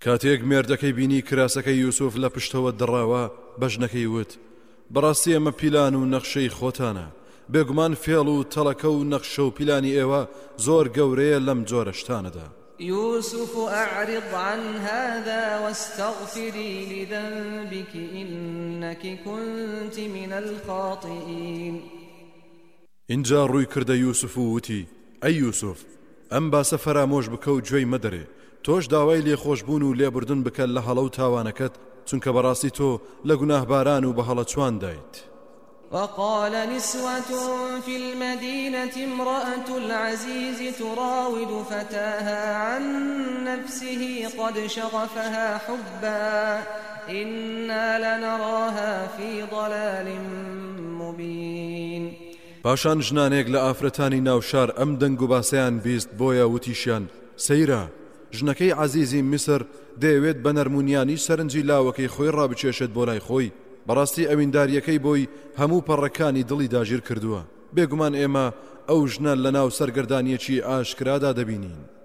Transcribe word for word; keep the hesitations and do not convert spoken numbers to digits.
کاتێک مێردەکەی بینی کراسەکەی یوسف لە پشتەوە دڕاوە بەژنەکەی وت بەڕاستی ئەمە پیلان و نەخشەی خۆتانە بێگومان فێڵ و تەڵەکە و نەخشە و پیلانی ئێوە زۆر گەورەیە لەم جۆرە شتانەدا. يوسف أعرض عن هذا واستغفري لذنبك إنك كنت من الخاطئين. اینجا ڕووی کردە یوسف و وتی ئەی یوسف ئەم باسە فەرامۆش بکە و گوێی مەدەرێ تۆش داوای لێخۆشبوون و لێبوردن بکە لە هەڵە و تاوانەکەت چونکە بەڕاستی تۆ لە گوناهباران و بە هەڵە چوان دایت. وقال نسوة في المدينة امرأة العزيز تراود فتاها عن نفسه قد شغفها حبا إنا لنراها في ضلال مبين. پاشان ژنانێک لە ئافرەتانی ناوشار ئەم دەنگ و باسەیان بیست بۆیە وتیشیان سەیرە ژنەکەی عەزیزی میسر دەیەوێت بە نەرمونیانی سەرنجی لاوەکەی خۆی ڕابچێشێت بۆ لای خۆی بەڕاستی ئەوینداریەکەی بۆی هەموو پەڕەکانی دڵی داگیر کردووە بێگومان ئێمە ئەو ژنە لە ناو سەرگەردانیەکی ئاشکرادا دەبینین.